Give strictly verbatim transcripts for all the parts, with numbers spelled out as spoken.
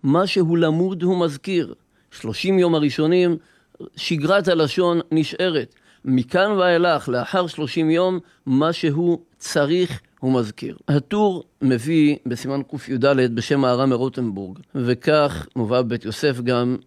מה שהוא למוד הוא מזכיר. שלושים יום הראשונים, שגרת הלשון נשארת. מכאן ואילך, לאחר שלושים יום, מה שהוא צריך הוא מזכיר. הטור מביא בסימן ק"ד בשם מהר"ם מרוטנבורג, וכך מובא בית יוסף גם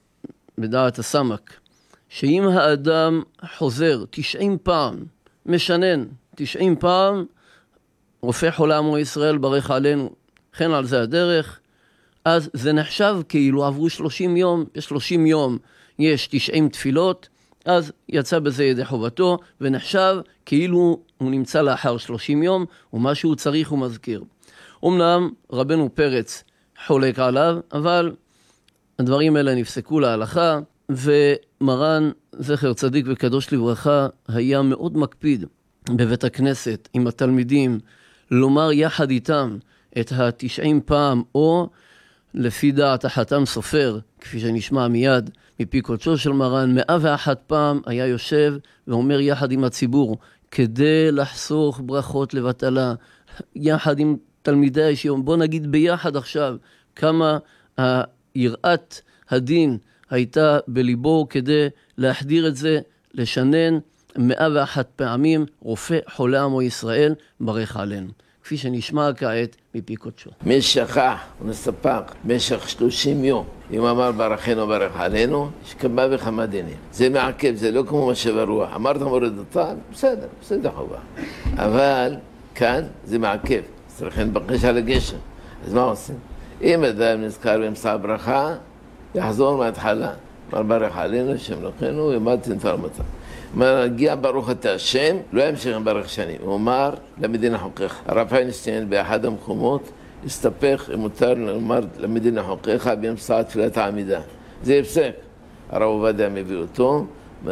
בדעת הסמק, שאם האדם חוזר תשעים פעם, משנן תשעים פעם, רופא חולה עמו ישראל ברך עלינו, כן על זה הדרך, אז זה נחשב כאילו עברו שלושים יום, ב-שלושים יום יש תשעים תפילות, אז יצא בזה ידי חובתו, ונחשב כאילו הוא נמצא לאחר שלושים יום, ומה שהוא צריך הוא מזכיר. אמנם רבנו פרץ חולק עליו, אבל הדברים האלה נפסקו להלכה, ומרן זכר צדיק וקדוש לברכה היה מאוד מקפיד בבית הכנסת עם התלמידים, לומר יחד איתם את התשעים פעם, או לפי דעת החתם סופר, כפי שנשמע מיד מפי קודשו של מרן, מאה ואחת פעם היה יושב ואומר יחד עם הציבור, כדי לחסוך ברכות לבטלה, יחד עם תלמידי הישיבה. בוא נגיד ביחד עכשיו כמה יראת הדין הייתה בליבו כדי להחדיר את זה, לשנן מאה ואחת פעמים רופא חולה עמו ישראל ברך עלינו. כפי שנשמע כעת מפי קודשו. מי שכח ונספק במשך שלושים יום, אם אמר ברכנו ברך עלינו, יש כמה וכמה דינים. זה מעכב, זה לא כמו משב הרוח. אמרת מורד אותה, בסדר, בסדר חובה. אבל כאן זה מעכב, צריכים לבקש על הגשם. אז מה עושים? אם אדם נזכר באמצע הברכה, יחזור מההתחלה. אמר ברך עלינו, שם לכנו, ומדתי נפר מצב. מגיע ברוך אתה השם, לא ימשיך עם ברך שני, הוא אמר למדינה חוקך. הרב פיינשטיין באחד המקומות הסתפך, אם מותר לומר למדינה חוקך באמצע תפילת העמידה. זה הפסק. הרב עובדיה מביא אותו,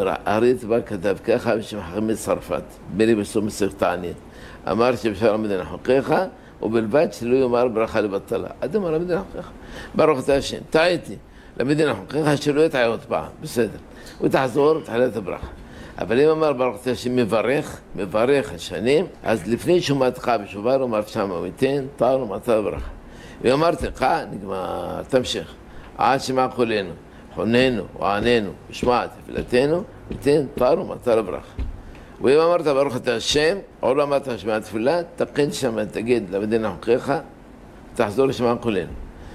הר"י כתב ככה בשם חכמי צרפת, בלי בסוף מסכת תענית. אמר שאפשר למדינה חוקך, ובלבד שלא יאמר ברכה לבטלה. עד אמר למדינה חוקך. ברוך אתה השם, טעיתי. למדינה חוקך שלא יטעה עוד פעם, בסדר. ותחזור תחילת הברכה. אבל אם אמר ברוך אתה השם מברך, מברך השנים, אז לפני שומעתך בשובר אמר שם ומיתן, תר ומצא ברכה. ואמרתי לך, נגמר, תמשיך. עד שמע קולנו, חוננו ועננו, ושמע תפילתנו, מיתן, תר ומצא ברכה. ואם אמרת ברוך אתה השם, עוד לא אמרת שמע תפילה, תקן שם, תגיד למדינה חוקך, תחזור לשמע קולנו.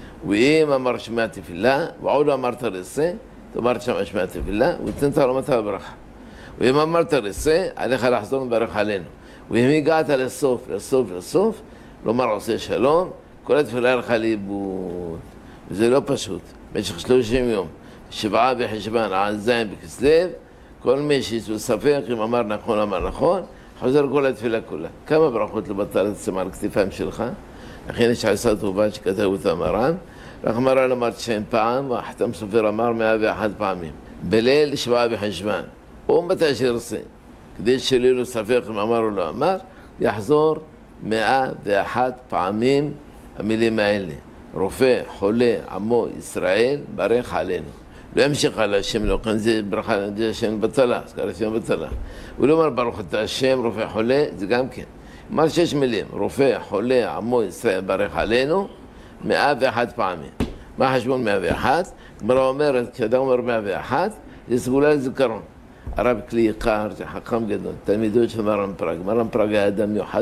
ואם אמר שמע תפילה, ועוד לא אמרת רסה, תאמר שם שמע תפילה, ותן תר ומצא ברכה. ואם אמרת רסה, עליך לחזור מברך עלינו. ואם הגעת לסוף, לסוף, לסוף, לומר עושה שלום, כל התפילה הלכה לאיבוד. וזה לא פשוט. במשך שלושים יום, שבעה בחשבן, עד זין בכסלו, כל מי שיש ספק, אם אמר נכון, אמר נכון, חוזר כל התפילה כולה. כמה ברכות לבטל עצמה על כתפיים שלך? לכן יש עשה טובה שכתב אותה מרן, רק מרן אמר תשעים פעם, והחתם סופר אמר מאה ואחת פעמים. בליל שבעה בחשבן. או מתי שירצה, כדי שלא לו ספק אם אמר או לא אמר, יחזור מאה ואחת פעמים המילים האלה. רופא, חולה, עמו, ישראל, ברך עלינו. לא ימשיך על השם, לא כאן זה ברכה, זה השם בטלה, זה קרא השם בטלה. הוא לא אומר ברוך אתה השם, רופא, חולה, זה גם כן. אמר שש מילים, רופא, חולה, עמו, ישראל, ברך עלינו, מאה ואחת פעמים. מה חשבון מאה ואחת? גמרא אומרת, כשאדם אומר מאה ואחת, זה סגולה לזיכרון. הרב כלי יקר, זה חכם גדול, תלמידות של מרן פראג. מרן פראג היה אדם מיוחד,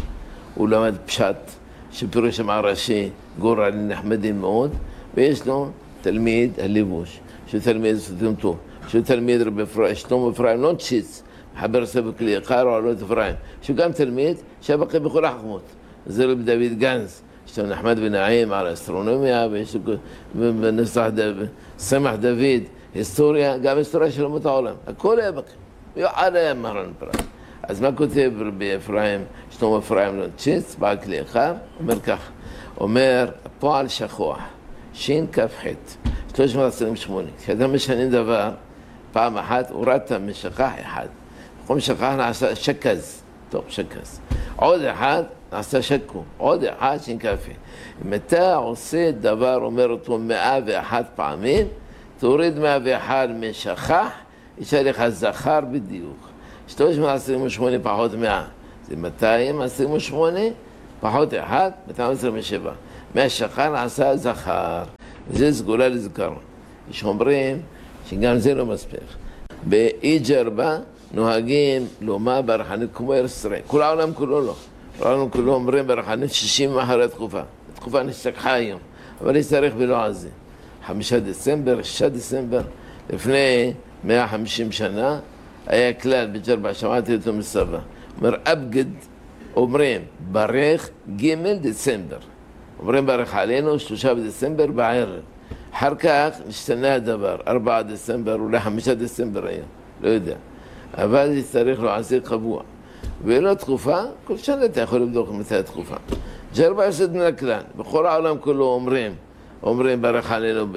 הוא למד פשט, שפירוש עם הראשי, גורל נחמדים מאוד, ויש לו תלמיד הליבוש, שהוא תלמיד סותם טוב, שהוא תלמיד רבי אפרים, שלום אפרים, לא נשיץ, מחבר סבא כלי יקר או עלות אפרים, שהוא גם תלמיד שבקי בכל החכמות. זה רבי דוד גנז, יש לו נחמד ונעים על האסטרונומיה, ויש לו בנסח סמח דוד, היסטוריה, גם היסטוריה של אומות העולם. הכל היה בקי. יועד היה מרן פראג. אז מה כותב רבי אפרים, שלום אפרים לא נשיץ, בעל כלי יקר, אומר כך, אומר, פועל שכוח, שין כף חטא, שלוש מאות עשרים ושמונה. כשאדם משנה דבר, פעם אחת הורדת משכח אחד. במקום שכח נעשה שקז, טוב, שקז. עוד אחד נעשה שקו, עוד אחד שין כף. אם אתה עושה דבר, אומר אותו מאה ואחת פעמים, תוריד מאה ואחת משכח, יש לך זכר בדיוק. שלוש מאות עשרים ושמונה פחות מאה, זה מאתיים עשרים ושמונה, פחות אחד, מאתיים עשרים ושבע. מהשכר נעשה זכר. וזה סגולה לזיכרון. יש אומרים שגם זה לא מספיק. באי ג'רבה נוהגים לומר ברחנית כמו ארץ ישראל. כל העולם כולו לא. כל העולם כולו אומרים ברחנית שישים אחרי התקופה. התקופה נשתכחה היום, אבל יש תאריך בלועזי. חמישה דצמבר, שישה דצמבר, לפני מאה וחמישים שנה, היה כלל בג'רבה, שמעתי אותו מסבא. אומר, אבגד אומרים ברך ג' דצמבר. אומרים ברך עלינו שלושה בדצמבר בערב. אחר כך נשתנה הדבר, ארבעה דצמבר, אולי חמישה דצמבר היום, לא יודע. אבל זה צריך לועזי קבוע. ולא תקופה, כל שנה אתה יכול לבדוק מתי התקופה. ג'רבה יוצאת מן הכלל, בכל העולם כולו אומרים, אומרים ברך עלינו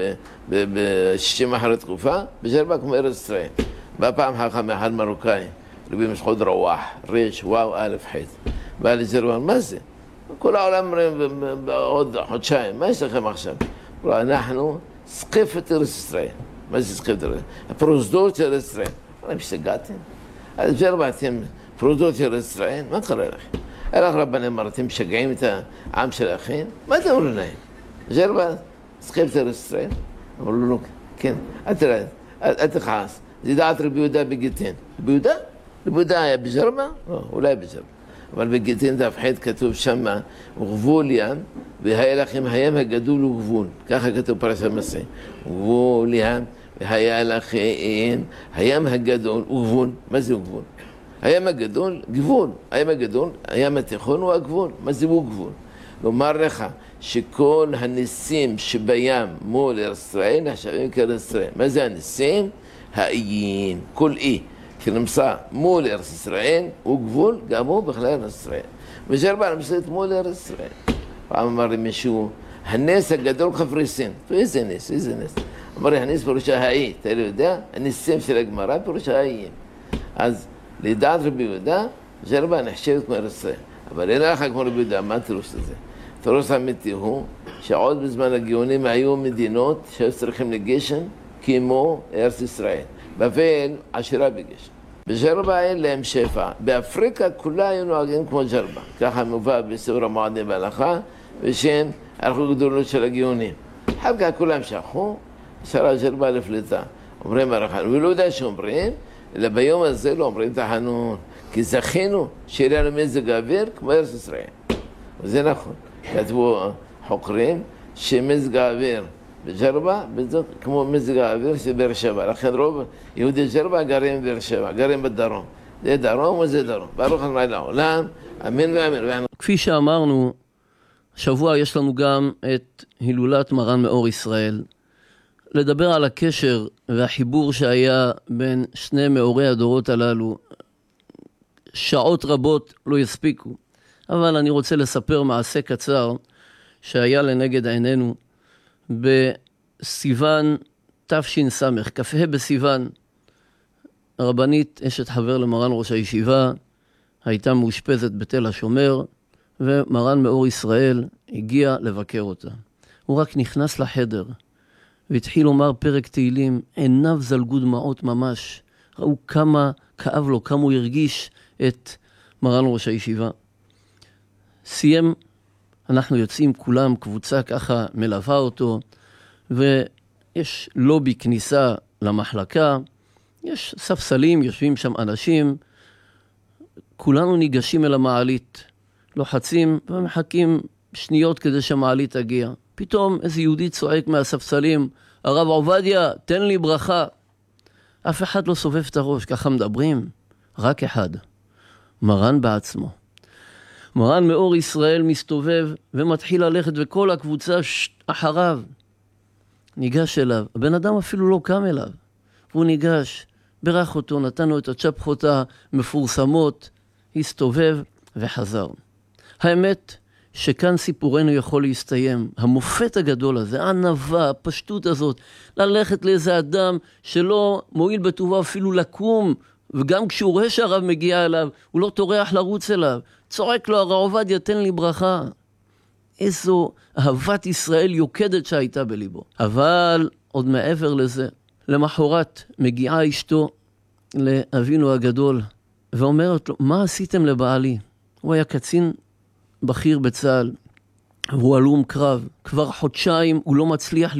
ב-שישים אחרי תקופה, בג'רבה כמו ארץ ישראל. בא פעם חכם אחד מרוקאי, רבי משחוד רוח, ריש, וואו, א', ח'. בא לג'רבה, מה זה? כל העולם אומרים בעוד חודשיים, מה יש לכם עכשיו? אנחנו סקפת ארץ ישראל. מה זה סקפת ארץ ישראל? הפרוזדות של ארץ ישראל. אני משתגעתם. אז ג'רבה אתם פרוזדות של ארץ ישראל, מה קרה לכם? הלך רבני אמר, אתם משגעים את העם שלכם? מה אתם אומרים להם? ג'רבה סקפת ארץ ישראל? אמרו לו, כן, אל תראה, אל תכעס. זה דעת רבי יהודה בגיטין. רבי יהודה? רבי יהודה היה בג'רבה? לא, אולי בג'רבה. אבל בגיטין דף ח' כתוב שם, גבול ים, והיה לכם הים הגדול וגבול. ככה כתוב פרשת מסעי. גבול ים, והיה לכם הים הגדול וגבול. מה זה גבול? הים הגדול, גבול. הים הגדול, הים התיכון הוא הגבול. מה זה הוא גבול? לומר לך שכל הניסים שבים מול ארץ ישראל נחשבים כארץ ישראל. מה זה הניסים? האיים, כל אי. שנמצא מול ארץ ישראל, הוא גבול, גם הוא בכלל ארץ ישראל. וג'רבה נמצאת מול ארץ ישראל. פעם אמר לי מישהו, הנס הגדול קפריסין. איזה נס, איזה נס. אמר לי, הנס פירושה האי, אתה לא יודע? הניסים של הגמרא פירושה האיים. אז לדעת רבי יהודה, ג'רבה נחשבת כמו ארץ ישראל. אבל אין לך כמו רבי יהודה, מה התירוץ הזה? התירוץ האמיתי הוא שעוד בזמן הגאונים היו מדינות שהיו צריכים לגשם כמו ארץ ישראל. בבל עשירה בגשם. בג'רבה אין להם שפע. באפריקה כולה היו נוהגים כמו ג'רבה. ככה מובא בספר המועדים בהלכה, ושם הלכו גדולות של הגאונים. אחר כך כולם שכחו, שרה ג'רבה לפליטה. אומרים הרחן, ולא יודע שאומרים, אלא ביום הזה לא אומרים תחנון, כי זכינו שיהיה לנו מזג האוויר כמו ארץ ישראל. וזה נכון. כתבו חוקרים שמזג האוויר בג'רבה, בדיוק כמו מזג האוויר של באר שבע. לכן רוב יהודי ג'רבה גרים בבאר שבע, גרים בדרום. זה דרום וזה דרום. ברוך ה' לעולם, אמן ואמן. כפי שאמרנו, השבוע יש לנו גם את הילולת מרן מאור ישראל. לדבר על הקשר והחיבור שהיה בין שני מאורי הדורות הללו, שעות רבות לא יספיקו. אבל אני רוצה לספר מעשה קצר שהיה לנגד עינינו בסיוון תש"ס, כ"ה בסיוון. הרבנית אשת חבר למרן ראש הישיבה הייתה מאושפזת בתל השומר, ומרן מאור ישראל הגיע לבקר אותה. הוא רק נכנס לחדר והתחיל לומר פרק תהילים, עיניו זלגו דמעות ממש. ראו כמה כאב לו, כמה הוא הרגיש את מרן ראש הישיבה. סיים, אנחנו יוצאים כולם, קבוצה ככה מלווה אותו, ויש לובי כניסה למחלקה, יש ספסלים, יושבים שם אנשים, כולנו ניגשים אל המעלית, לוחצים ומחכים שניות כדי שהמעלית תגיע. פתאום איזה יהודי צועק מהספסלים, הרב עובדיה, תן לי ברכה. אף אחד לא סובב את הראש, ככה מדברים, רק אחד, מרן בעצמו. מרן מאור ישראל מסתובב ומתחיל ללכת, וכל הקבוצה אחריו. ניגש אליו, הבן אדם אפילו לא קם אליו. והוא ניגש, ברך אותו, נתנו את הצ'פחות המפורסמות, הסתובב וחזר. האמת שכאן סיפורנו יכול להסתיים. המופת הגדול הזה, הענווה, הפשטות הזאת, ללכת לאיזה אדם שלא מועיל בטובו אפילו לקום, וגם כשהוא רואה שהרב מגיע אליו, הוא לא טורח לרוץ אליו. צועק לו, הרב עובדיה, תן לי ברכה. איזו אהבת ישראל יוקדת שהייתה בליבו. אבל עוד מעבר לזה, למחרת מגיעה אשתו לאבינו הגדול, ואומרת לו, מה עשיתם לבעלי? הוא היה קצין בכיר בצה"ל, והוא הלום קרב. כבר חודשיים הוא לא מצליח